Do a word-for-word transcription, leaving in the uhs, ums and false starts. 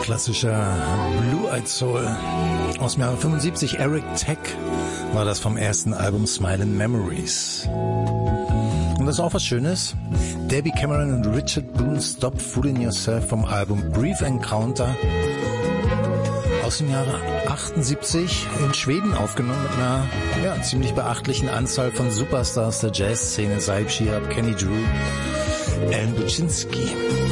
klassischer Blue-Eyed Soul. Aus dem Jahre fünfundsiebzig, Eric Tech, war das vom ersten Album Smilin' Memories. Und das ist auch was Schönes. Debbie Cameron und Richard Boone, Stop Fooling Yourself vom Album Brief Encounter aus dem Jahre achtundsiebzig, in Schweden aufgenommen mit einer ja, ziemlich beachtlichen Anzahl von Superstars der Jazzszene, Saib Shihab, Kenny Drew, Alan Buczynski.